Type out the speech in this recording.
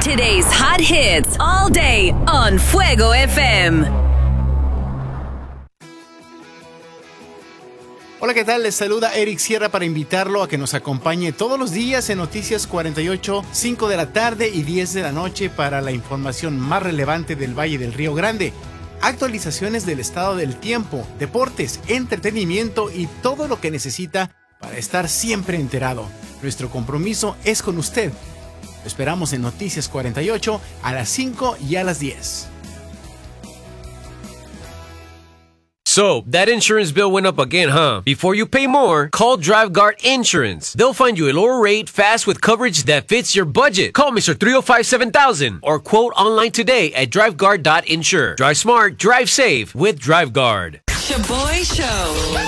Today's hot hits all day on Fuego FM. Hola, ¿qué tal? Les saluda Eric Sierra para invitarlo a que nos acompañe todos los días en Noticias 48, 5 de la tarde y 10 de la noche para la información más relevante del Valle del Río Grande. Actualizaciones del estado del tiempo, deportes, entretenimiento y todo lo que necesita para estar siempre enterado. Nuestro compromiso es con usted. Lo esperamos en Noticias 48 a las 5 y a las 10. So, that insurance bill went up again, huh? Before you pay more, call DriveGuard Insurance. They'll find you a lower rate fast with coverage that fits your budget. Call Mr. 305-7000 or quote online today at DriveGuard.insure. Drive smart, drive safe with DriveGuard. Shaboy Show.